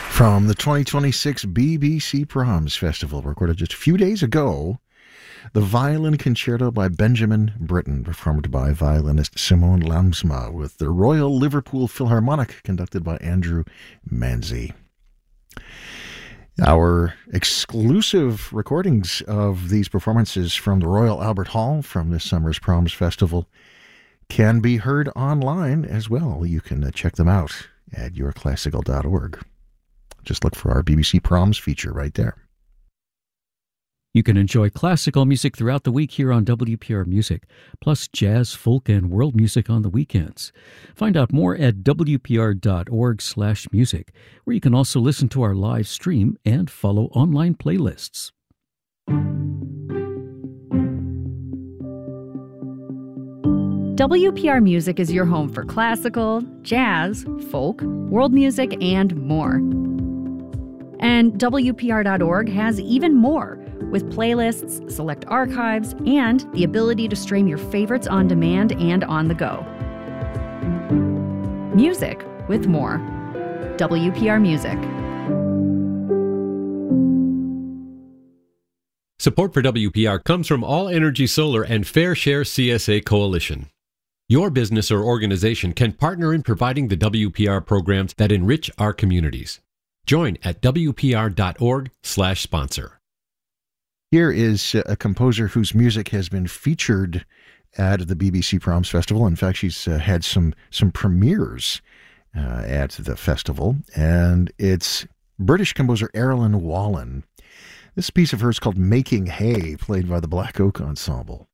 From the 2026 BBC Proms Festival, recorded just a few days ago, the Violin Concerto by Benjamin Britten, performed by violinist Simone Lamsma, with the Royal Liverpool Philharmonic, conducted by Andrew Manzi. Our exclusive recordings of these performances from the Royal Albert Hall from this summer's Proms Festival can be heard online as well. You can check them out at yourclassical.org. Just look for our BBC Proms feature right there. You can enjoy classical music throughout the week here on WPR Music, plus jazz, folk, and world music on the weekends. Find out more at wpr.org/music, where you can also listen to our live stream and follow online playlists. WPR Music is your home for classical, jazz, folk, world music, and more. And WPR.org has even more, with playlists, select archives, and the ability to stream your favorites on demand and on the go. Music with more. WPR Music. Support for WPR comes from All Energy Solar and Fair Share CSA Coalition. Your business or organization can partner in providing the WPR programs that enrich our communities. Join at WPR.org/sponsor. Here is a composer whose music has been featured at the BBC Proms Festival. In fact, she's had some premieres at the festival, and it's British composer Erilyn Wallen. This piece of hers called Making Hay, played by the Black Oak Ensemble.